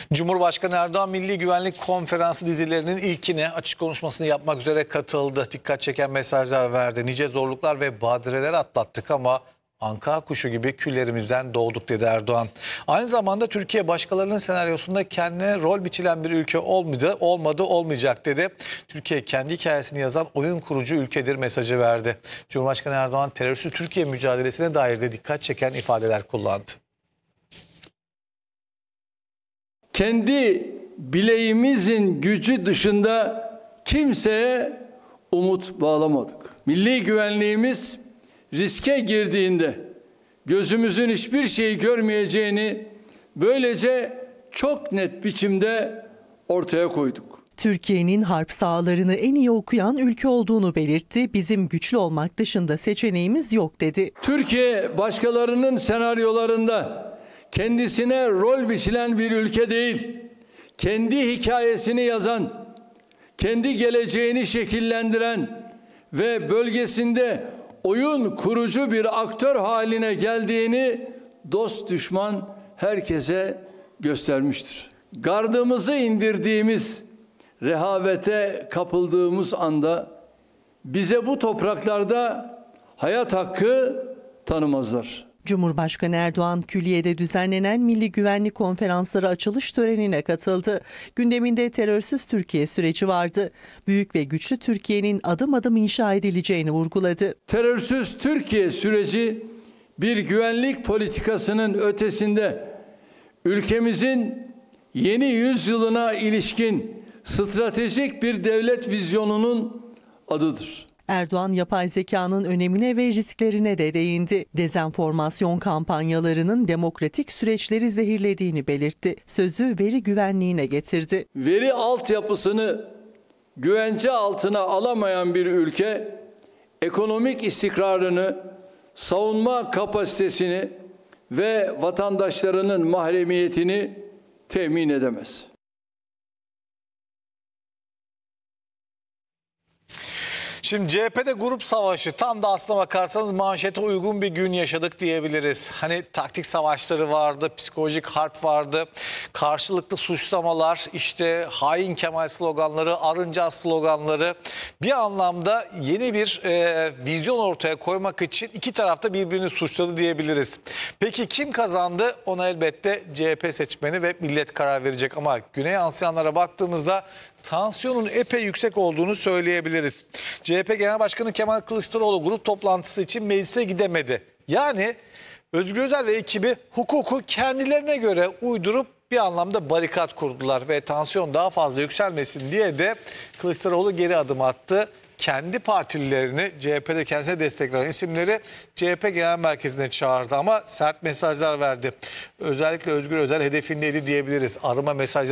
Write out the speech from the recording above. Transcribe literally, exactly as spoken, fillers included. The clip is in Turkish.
Cumhurbaşkanı Erdoğan Milli Güvenlik Konferansı dizilerinin ilkine açık konuşmasını yapmak üzere katıldı. Dikkat çeken mesajlar verdi. Nice zorluklar ve badireler atlattık ama anka kuşu gibi küllerimizden doğduk dedi Erdoğan. Aynı zamanda Türkiye başkalarının senaryosunda kendine rol biçilen bir ülke olmadı, olmadı olmayacak dedi. Türkiye kendi hikayesini yazan oyun kurucu ülkedir mesajı verdi. Cumhurbaşkanı Erdoğan terörsüz Türkiye mücadelesine dair de dikkat çeken ifadeler kullandı. Kendi bileğimizin gücü dışında kimseye umut bağlamadık. Milli güvenliğimiz riske girdiğinde gözümüzün hiçbir şeyi görmeyeceğini böylece çok net biçimde ortaya koyduk. Türkiye'nin harp sahalarını en iyi okuyan ülke olduğunu belirtti. Bizim güçlü olmak dışında seçeneğimiz yok dedi. Türkiye başkalarının senaryolarında kendisine rol biçilen bir ülke değil, kendi hikayesini yazan, kendi geleceğini şekillendiren ve bölgesinde oyun kurucu bir aktör haline geldiğini dost düşman herkese göstermiştir. Gardımızı indirdiğimiz, rehavete kapıldığımız anda bize bu topraklarda hayat hakkı tanımazlar. Cumhurbaşkanı Erdoğan külliyede düzenlenen Milli Güvenlik Konferansları açılış törenine katıldı. Gündeminde terörsüz Türkiye süreci vardı. Büyük ve güçlü Türkiye'nin adım adım inşa edileceğini vurguladı. Terörsüz Türkiye süreci bir güvenlik politikasının ötesinde ülkemizin yeni yüzyılına ilişkin stratejik bir devlet vizyonunun adıdır. Erdoğan yapay zekanın önemine ve risklerine de değindi. Dezenformasyon kampanyalarının demokratik süreçleri zehirlediğini belirtti. Sözü veri güvenliğine getirdi. Veri altyapısını güvence altına alamayan bir ülke ekonomik istikrarını, savunma kapasitesini ve vatandaşlarının mahremiyetini temin edemez. Şimdi C H P'de grup savaşı tam da aslına bakarsanız manşete uygun bir gün yaşadık diyebiliriz. Hani taktik savaşları vardı, psikolojik harp vardı, karşılıklı suçlamalar, işte hain Kemal sloganları, arınca sloganları, bir anlamda yeni bir e, vizyon ortaya koymak için iki tarafta birbirini suçladı diyebiliriz. Peki kim kazandı? Ona elbette C H P seçmeni ve millet karar verecek ama güne yansıyanlara baktığımızda tansiyonun epey yüksek olduğunu söyleyebiliriz. C H P Genel Başkanı Kemal Kılıçdaroğlu grup toplantısı için meclise gidemedi. Yani Özgür Özel ve ekibi hukuku kendilerine göre uydurup bir anlamda barikat kurdular ve tansiyon daha fazla yükselmesin diye de Kılıçdaroğlu geri adım attı. Kendi partililerini, C H P'de kendisine destek veren isimleri C H P Genel Merkezi'ne çağırdı ama sert mesajlar verdi. Özellikle Özgür Özel hedefindeydi diyebiliriz. Arama mesajları